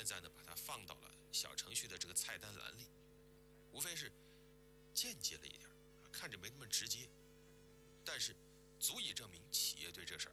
在呢把它放到了小程序的这个菜单栏里，无非是间接了一点，看着没那么直接，但是足以证明企业对这事儿